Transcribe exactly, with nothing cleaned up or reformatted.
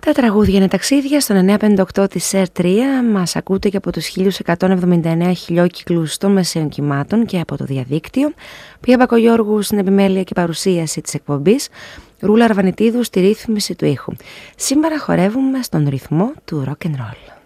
Τα τραγούδια είναι ταξίδια στον εννιακόσια πενήντα οκτώ της Air τρία. Μας ακούτε και από τους χίλιους εκατόν εβδομήντα εννέα χιλιόκυκλους των μεσαίων κυμάτων και από το διαδίκτυο. Πία Μπακογιώργου στην επιμέλεια και παρουσίαση της εκπομπής. Ρούλα Αρβανιτίδου στη ρύθμιση του ήχου. Σήμερα χορεύουμε στον ρυθμό του rock and roll.